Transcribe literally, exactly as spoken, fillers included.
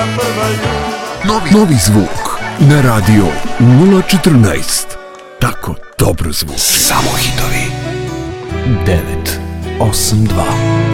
Novi, novi zvuk na radio nula četrnaest. Tako dobro zvuči. Samo hitovi. devet osam dva